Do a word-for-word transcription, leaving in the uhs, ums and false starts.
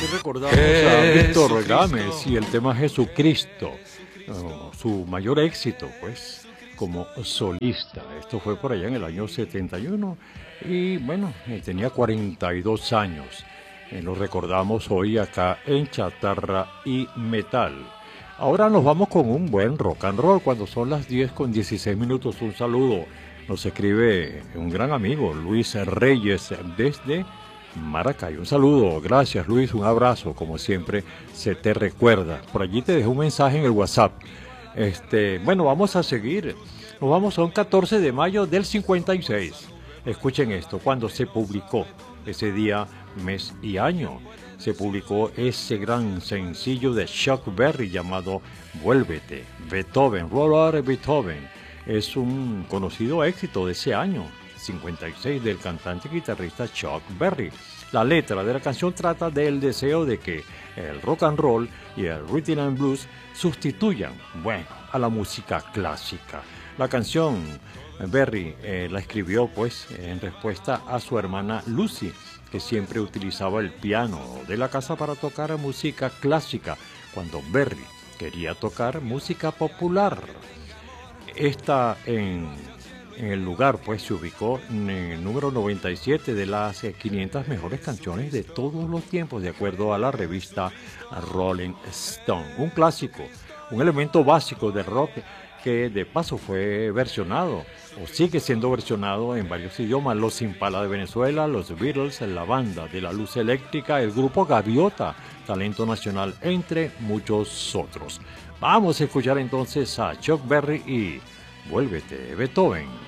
Así recordamos a Víctor Gámez y el tema Jesucristo, oh, su mayor éxito, pues, como solista. Esto fue por allá en el año setenta y uno y bueno, él tenía cuarenta y dos años. Eh, lo recordamos hoy acá en Chatarra y Metal. Ahora nos vamos con un buen rock and roll cuando son las diez con dieciséis minutos. Un saludo. Nos escribe un gran amigo, Luis Reyes, desde Maracay. Un saludo, gracias Luis, un abrazo, como siempre se te recuerda. Por allí te dejo un mensaje en el WhatsApp. Este, bueno, vamos a seguir. Nos vamos a un catorce de mayo del cincuenta y seis. Escuchen esto, cuando se publicó ese día, mes y año, se publicó ese gran sencillo de Chuck Berry llamado Vuélvete. Beethoven, Roller Beethoven, es un conocido éxito de ese año cincuenta y seis del cantante y guitarrista Chuck Berry. La letra de la canción trata del deseo de que el rock and roll y el rhythm and blues sustituyan, bueno, a la música clásica. La canción Berry eh, la escribió pues en respuesta a su hermana Lucy, que siempre utilizaba el piano de la casa para tocar música clásica, cuando Berry quería tocar música popular. Esta en, en el lugar pues se ubicó en el número noventa y siete de las quinientas mejores canciones de todos los tiempos, de acuerdo a la revista Rolling Stone. Un clásico, un elemento básico del rock que de paso fue versionado o sigue siendo versionado en varios idiomas: Los Impala de Venezuela, los Beatles, la Banda de la Luz Eléctrica, el grupo Gaviota, Talento Nacional, entre muchos otros. Vamos a escuchar entonces a Chuck Berry y Vuélvete, Beethoven.